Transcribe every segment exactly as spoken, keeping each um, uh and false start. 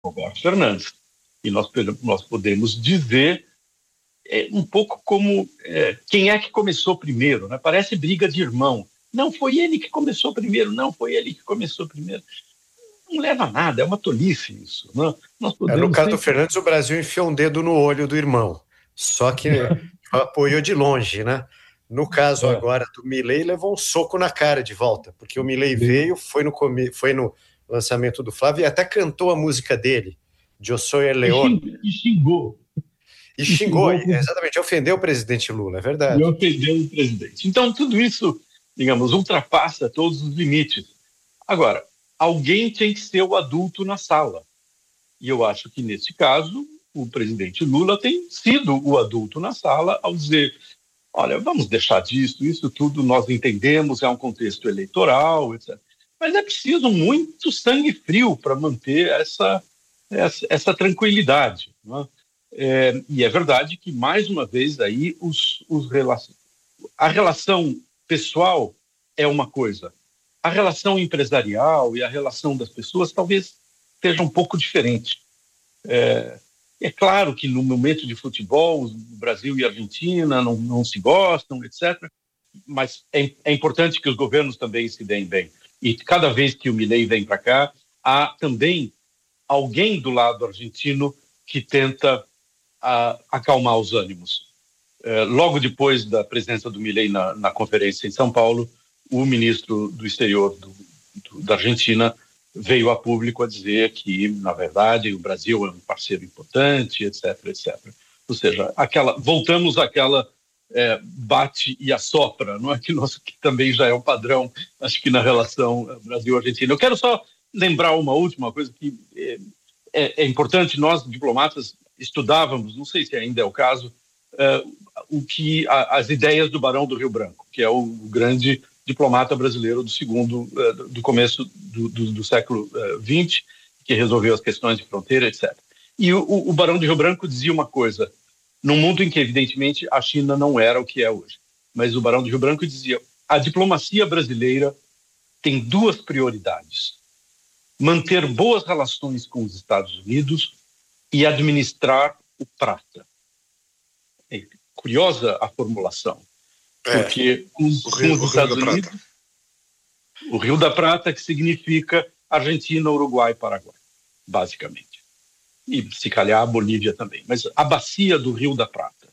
Roberto Fernandes. E nós, nós podemos dizer é, um pouco como é, quem é que começou primeiro, né? Parece briga de irmão. Não foi ele que começou primeiro, não foi ele que começou primeiro. Não leva a nada, é uma tolice isso. Né? Nós podemos é, no caso sempre... do Fernandes, o Brasil enfiou um dedo no olho do irmão, só que apoiou de longe, né? No caso é. agora do Milei, levou um soco na cara de volta, porque o Milei veio, foi no, foi no lançamento do Flávio e até cantou a música dele, Eu Soy el León. E xingou. E xingou, e xingou exatamente, ofendeu o presidente Lula, é verdade. E ofendeu o presidente. Então, tudo isso, digamos, ultrapassa todos os limites. Agora, alguém tem que ser o adulto na sala. E eu acho que, nesse caso, o presidente Lula tem sido o adulto na sala ao dizer, olha, vamos deixar disso, isso tudo nós entendemos, é um contexto eleitoral, etcétera. Mas é preciso muito sangue frio para manter essa, essa, essa tranquilidade. Né? É, e é verdade que, mais uma vez, aí os, os relacion... a relação pessoal é uma coisa, a relação empresarial e a relação das pessoas talvez seja um pouco diferente. É, é claro que no momento de futebol, o Brasil e a Argentina não, não se gostam, etcétera, mas é, é importante que os governos também se deem bem. E cada vez que o Milei vem para cá, há também alguém do lado argentino que tenta a, acalmar os ânimos. É, logo depois da presença do Milei na, na conferência em São Paulo, o ministro do exterior do, do, da Argentina veio a público a dizer que, na verdade, o Brasil é um parceiro importante, etc, etcétera. Ou seja, aquela, voltamos àquela é, bate e assopra, não é? Que, nós, que também já é um padrão, acho que na relação Brasil-Argentina. Eu quero só lembrar uma última coisa que é, é, é importante, nós, diplomatas, estudávamos, não sei se ainda é o caso, é, o que, a, as ideias do Barão do Rio Branco, que é o, o grande diplomata brasileiro do segundo, uh, do começo do, do, do século vinte, uh, que resolveu as questões de fronteira, etcétera. E o, o Barão de Rio Branco dizia uma coisa, num mundo em que, evidentemente, a China não era o que é hoje, mas o Barão de Rio Branco dizia, a diplomacia brasileira tem duas prioridades, manter boas relações com os Estados Unidos e administrar o prata. É curiosa a formulação. Porque é, os, o Rio, os o Estados Rio Unidos, o Rio da Prata, que significa Argentina, Uruguai e Paraguai, basicamente. E, se calhar, a Bolívia também. Mas a bacia do Rio da Prata.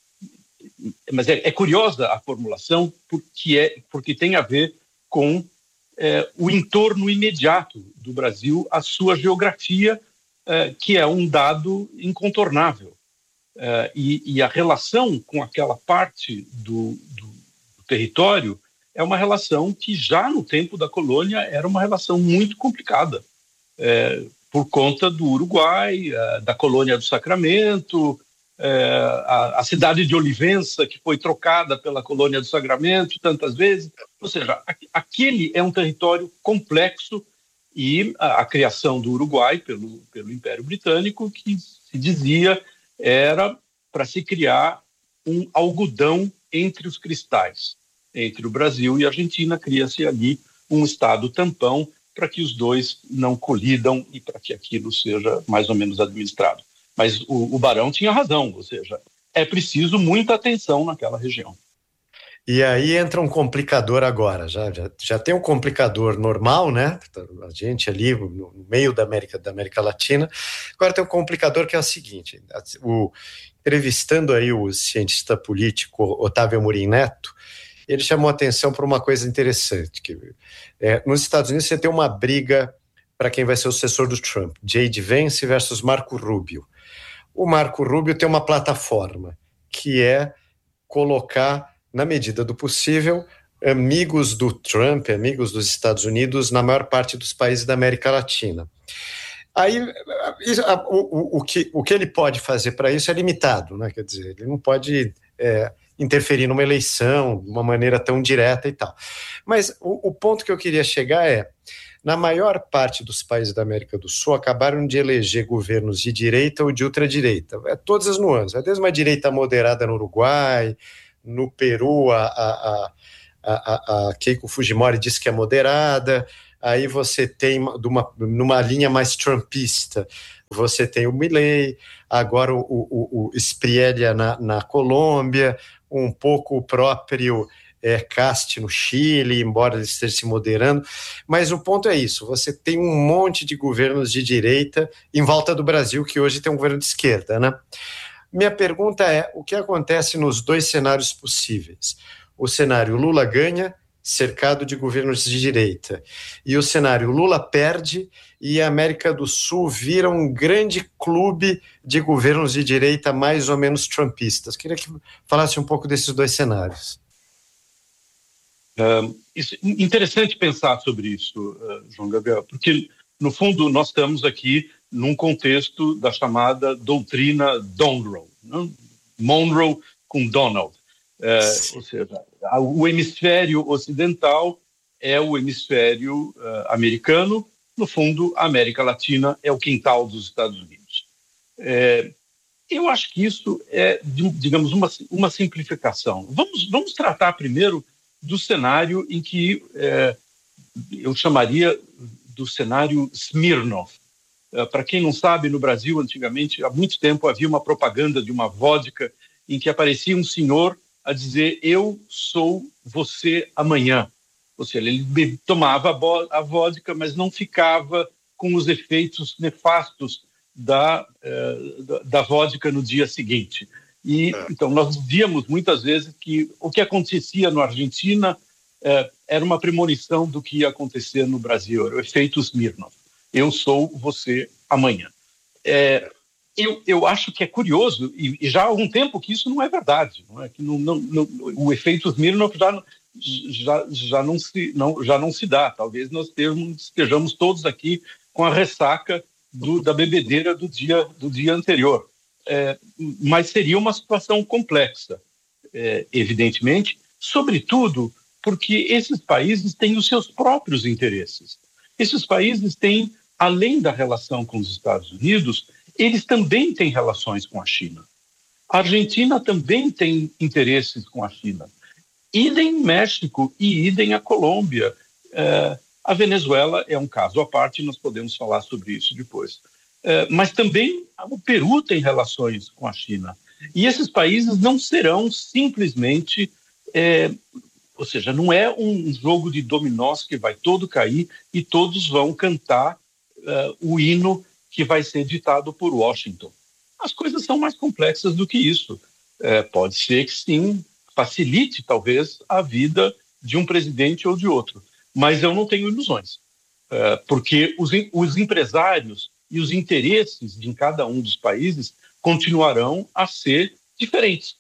Mas é, é curiosa a formulação porque, é, porque tem a ver com é, o entorno imediato do Brasil, a sua geografia, é, que é um dado incontornável. Uh, e, e a relação com aquela parte do, do, do território é uma relação que já no tempo da colônia era uma relação muito complicada, é, por conta do Uruguai, uh, da colônia do Sacramento, uh, a, a cidade de Olivença, que foi trocada pela colônia do Sacramento tantas vezes. Ou seja, a, aquele é um território complexo e a, a criação do Uruguai pelo, pelo Império Britânico, que se dizia era para se criar um algodão entre os cristais. Entre o Brasil e a Argentina, cria-se ali um estado tampão para que os dois não colidam e para que aquilo seja mais ou menos administrado. Mas o, o Barão tinha razão, ou seja, é preciso muita atenção naquela região. E aí entra um complicador agora, já, já, já tem um complicador normal, né, a gente ali no meio da América, da América Latina, agora tem um complicador que é o seguinte, o, entrevistando aí o cientista político Otávio Amorim Neto, ele chamou atenção para uma coisa interessante, que é, nos Estados Unidos você tem uma briga para quem vai ser o sucessor do Trump, J D Vance versus Marco Rubio. O Marco Rubio tem uma plataforma, que é colocar na medida do possível, amigos do Trump, amigos dos Estados Unidos, na maior parte dos países da América Latina. Aí, o, o, o, que, o que ele pode fazer para isso é limitado, né? Quer dizer, ele não pode é, interferir numa eleição de uma maneira tão direta e tal. Mas o, o ponto que eu queria chegar é, na maior parte dos países da América do Sul, acabaram de eleger governos de direita ou de ultradireita. É todas as nuances, é desde uma direita moderada no Uruguai, no Peru, a, a, a, a, a Keiko Fujimori diz que é moderada, aí você tem uma, numa linha mais trumpista, você tem o Milei, agora o, o, o Spriella na, na Colômbia, um pouco o próprio é, Cast no Chile, embora ele esteja se moderando, mas o ponto é isso, você tem um monte de governos de direita em volta do Brasil, que hoje tem um governo de esquerda, né? Minha pergunta é, o que acontece nos dois cenários possíveis? O cenário Lula ganha, cercado de governos de direita, e o cenário Lula perde e a América do Sul vira um grande clube de governos de direita mais ou menos trumpistas. Queria que falasse um pouco desses dois cenários. Uh, isso, interessante pensar sobre isso, uh, João Gabriel, porque no fundo nós estamos aqui num contexto da chamada doutrina Monroe, né? Monroe com Donald, uh, ou seja, o hemisfério ocidental é o hemisfério uh, americano, no fundo a América Latina é o quintal dos Estados Unidos. É, eu acho que isso é, digamos, uma, uma simplificação. Vamos, vamos tratar primeiro do cenário em que é, eu chamaria do cenário Smirnoff. É, para quem não sabe, no Brasil, antigamente, há muito tempo, havia uma propaganda de uma vodka em que aparecia um senhor a dizer eu sou você amanhã. Ou seja, ele tomava a vodka, mas não ficava com os efeitos nefastos da, da, da vodka no dia seguinte. E, então, nós víamos muitas vezes que o que acontecia na Argentina eh, era uma premonição do que ia acontecer no Brasil, era o efeito Smirnoff. Eu sou você amanhã. É, eu, eu acho que é curioso, e, e já há algum tempo que isso não é verdade. Não é? Que não, não, não, o efeito Smirnoff já, já, já, não se, não, já não se dá. Talvez nós estejamos, estejamos todos aqui com a ressaca do, da bebedeira do dia, do dia anterior. É, mas seria uma situação complexa, é, evidentemente, sobretudo porque esses países têm os seus próprios interesses. Esses países têm, além da relação com os Estados Unidos, eles também têm relações com a China. A Argentina também tem interesses com a China. Idem México e idem a Colômbia. É, a Venezuela é um caso à parte, nós podemos falar sobre isso depois. É, mas também o Peru tem relações com a China. E esses países não serão simplesmente, é, ou seja, não é um jogo de dominós que vai todo cair e todos vão cantar é, o hino que vai ser ditado por Washington. As coisas são mais complexas do que isso. É, pode ser que sim, facilite talvez a vida de um presidente ou de outro, mas eu não tenho ilusões, é, porque os, os empresários e os interesses de cada um dos países continuarão a ser diferentes.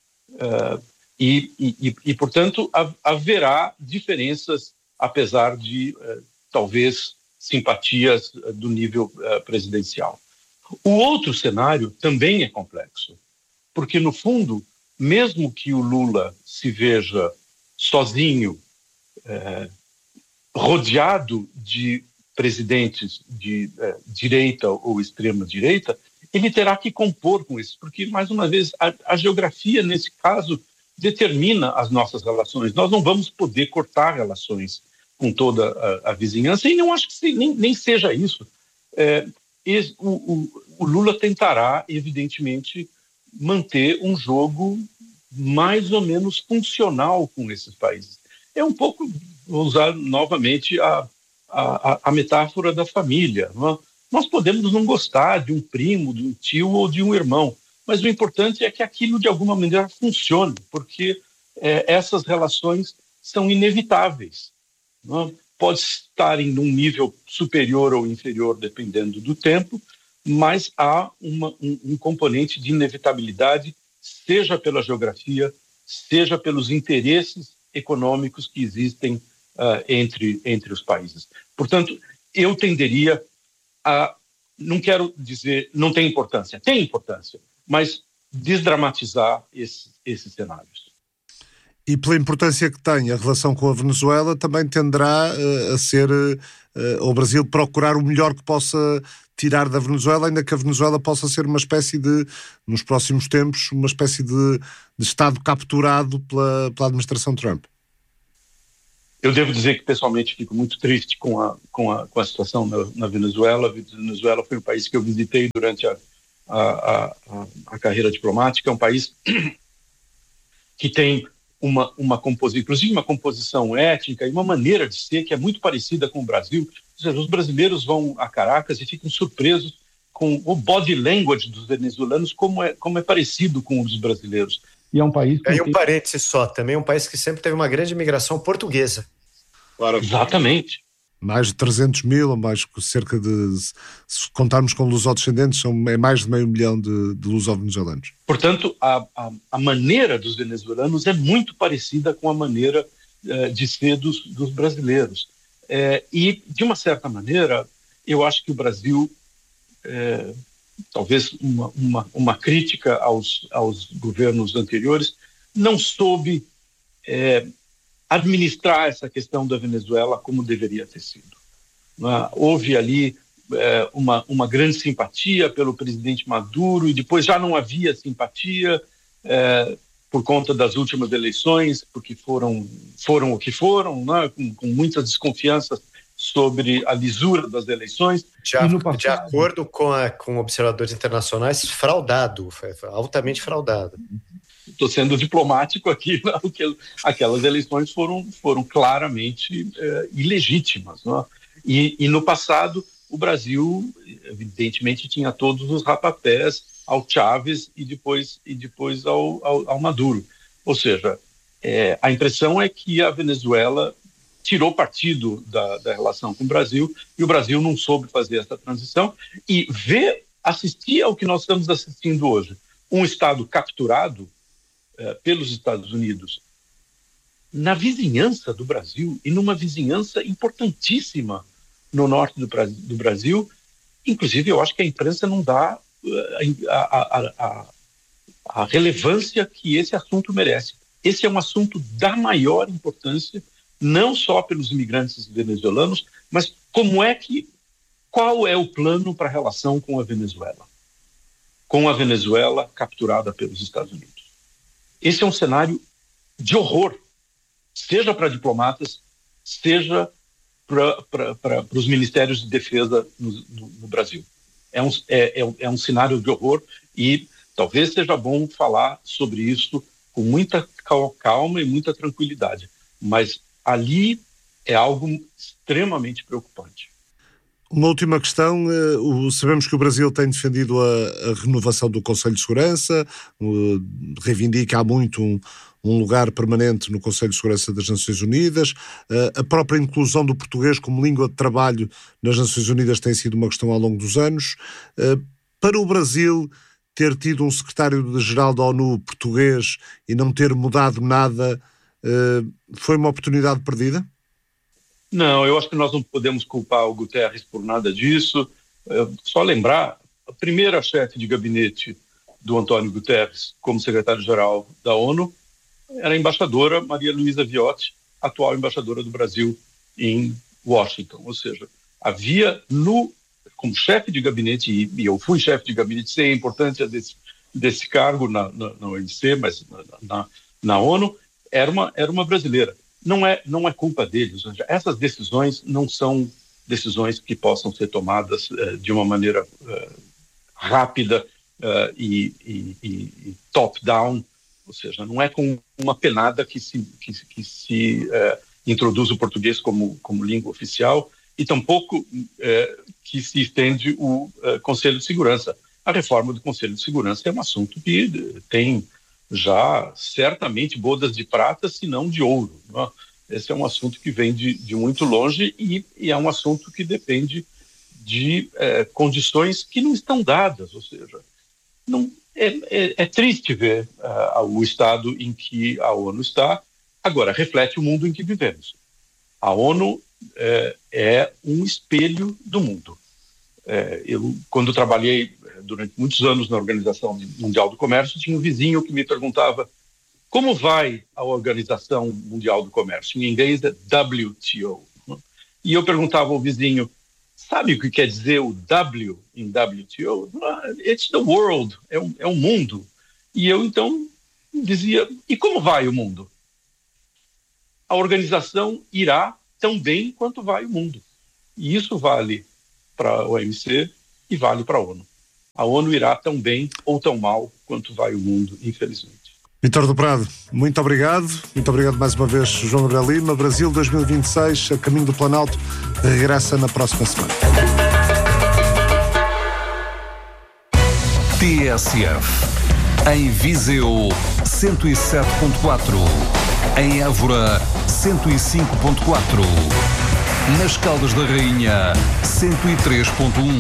Uh, e, e, e, portanto, haverá diferenças, apesar de, uh, talvez, simpatias uh, do nível uh, presidencial. O outro cenário também é complexo, porque, no fundo, mesmo que o Lula se veja sozinho, uh, rodeado de presidentes de eh, direita ou extrema-direita, ele terá que compor com isso, porque, mais uma vez, a, a geografia, nesse caso, determina as nossas relações. Nós não vamos poder cortar relações com toda a, a vizinhança, e não acho que se, nem, nem seja isso. É, esse, o, o, o Lula tentará, evidentemente, manter um jogo mais ou menos funcional com esses países. É um pouco, vou usar novamente a A, a metáfora da família. Não é? Nós podemos não gostar de um primo, de um tio ou de um irmão, mas o importante é que aquilo de alguma maneira funcione, porque é, essas relações são inevitáveis. Não é? Pode estar em um nível superior ou inferior, dependendo do tempo, mas há uma, um, um componente de inevitabilidade, seja pela geografia, seja pelos interesses econômicos que existem Uh, entre, entre os países. Portanto, eu tenderia a, não quero dizer, não tem importância, tem importância, mas desdramatizar esse, esses cenários. E pela importância que tem a relação com a Venezuela, também tenderá uh, a ser, uh, o Brasil procurar o melhor que possa tirar da Venezuela, ainda que a Venezuela possa ser uma espécie de, nos próximos tempos, uma espécie de, de Estado capturado pela, pela administração Trump. Eu devo dizer que, pessoalmente, fico muito triste com a, com a, com a situação na, na Venezuela. A Venezuela foi um país que eu visitei durante a, a, a, a carreira diplomática. É um país que tem uma, uma composição, inclusive uma composição étnica e uma maneira de ser que é muito parecida com o Brasil. Ou seja, os brasileiros vão a Caracas e ficam surpresos com o body language dos venezuelanos, como é, como é parecido com o dos brasileiros. E é um país... E um parênteses só, também é um país que sempre teve uma grande imigração portuguesa. Claro. Exatamente. Mais de trezentos mil, ou mais cerca de, se contarmos com lusodescendentes, são, é mais de meio milhão de, de luso-venezuelanos. Portanto, a, a, a maneira dos venezuelanos é muito parecida com a maneira eh, de ser dos, dos brasileiros. Eh, e, de uma certa maneira, eu acho que o Brasil, eh, talvez uma, uma, uma crítica aos, aos governos anteriores, não soube eh, administrar essa questão da Venezuela como deveria ter sido. Né? Houve ali é, uma, uma grande simpatia pelo presidente Maduro e depois já não havia simpatia é, por conta das últimas eleições, porque foram, foram o que foram, né? com, com muitas desconfianças sobre a lisura das eleições. De, a, passado, de acordo com, a, com observadores internacionais, fraudado, foi altamente fraudado. Estou sendo diplomático aqui, né? Porque aquelas eleições foram, foram claramente é, ilegítimas. Né? E, e no passado, o Brasil, evidentemente, tinha todos os rapapés ao Chávez e depois, e depois ao, ao, ao Maduro. Ou seja, é, a impressão é que a Venezuela tirou partido da, da relação com o Brasil e o Brasil não soube fazer essa transição e ver, assistir ao que nós estamos assistindo hoje. Um Estado capturado pelos Estados Unidos, na vizinhança do Brasil e numa vizinhança importantíssima no norte do, do Brasil. Inclusive, eu acho que a imprensa não dá a, a, a, a relevância que esse assunto merece. Esse é um assunto da maior importância, não só pelos imigrantes venezuelanos, mas como é que, qual é o plano para a relação com a Venezuela? Com a Venezuela capturada pelos Estados Unidos. Esse é um cenário de horror, seja para diplomatas, seja para os ministérios de defesa no, no, no Brasil. É um, é, é, é um cenário de horror e talvez seja bom falar sobre isso com muita calma e muita tranquilidade, mas ali é algo extremamente preocupante. Uma última questão, sabemos que o Brasil tem defendido a, a renovação do Conselho de Segurança, reivindica há muito um, um lugar permanente no Conselho de Segurança das Nações Unidas, a própria inclusão do português como língua de trabalho nas Nações Unidas tem sido uma questão ao longo dos anos. Para o Brasil ter tido um secretário-geral da ONU português e não ter mudado nada, foi uma oportunidade perdida? Não, eu acho que nós não podemos culpar o Guterres por nada disso. É só lembrar, a primeira chefe de gabinete do Antônio Guterres como secretário-geral da ONU era a embaixadora Maria Luísa Viotti, atual embaixadora do Brasil em Washington. Ou seja, havia no, como chefe de gabinete, e eu fui chefe de gabinete, sei a importância desse, desse cargo na, na, na O M C, mas na, na, na ONU, era uma, era uma brasileira. Não é, não é culpa deles. Essas decisões não são decisões que possam ser tomadas uh, de uma maneira uh, rápida uh, e, e, e top-down, ou seja, não é com uma penada que se, que, que se uh, introduz o português como, como língua oficial e tampouco uh, que se estende o uh, Conselho de Segurança. A reforma do Conselho de Segurança é um assunto que tem já certamente bodas de prata, se não de ouro. Né? Esse é um assunto que vem de, de muito longe e, e é um assunto que depende de é, condições que não estão dadas, ou seja, não, é, é, é triste ver uh, o estado em que a ONU está. Agora, reflete o mundo em que vivemos. A ONU é, é um espelho do mundo. É, eu, quando trabalhei durante muitos anos na Organização Mundial do Comércio, tinha um vizinho que me perguntava como vai a Organização Mundial do Comércio. Em inglês é W T O. E eu perguntava ao vizinho, sabe o que quer dizer o W em W T O? It's the world, é um, é um mundo. E eu então dizia, e como vai o mundo? a organização irá tão bem quanto vai o mundo. E isso vale para a O M C e vale para a ONU. A ONU irá tão bem ou tão mal quanto vai o mundo, infelizmente. Vítor do Prado, muito obrigado. Muito obrigado mais uma vez, João Gabriel Lima. Brasil dois mil e vinte e seis, a caminho do Planalto, regressa na próxima semana. T S F. Em Viseu, cento e sete ponto quatro. Em Évora, cento e cinco ponto quatro. Nas Caldas da Rainha, cento e três ponto um.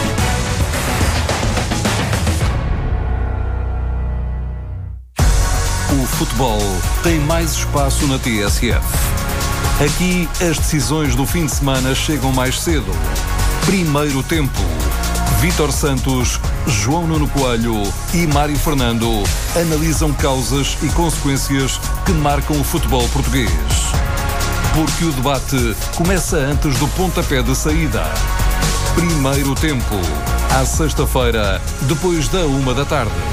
O futebol tem mais espaço na T S F. Aqui, as decisões do fim de semana chegam mais cedo. Primeiro tempo. Vítor Santos, João Nuno Coelho e Mário Fernando analisam causas e consequências que marcam o futebol português. Porque o debate começa antes do pontapé de saída. Primeiro tempo. À sexta-feira, depois da uma da tarde.